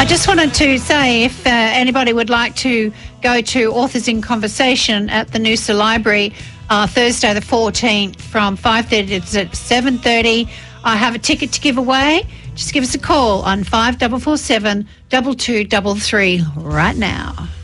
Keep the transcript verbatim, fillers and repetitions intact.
just wanted to say if uh, anybody would like to go to Authors in Conversation at the Noosa Library uh, Thursday the fourteenth from five thirty to seven thirty, I have a ticket to give away. Just give us a call on five four four seven, two two three three right now.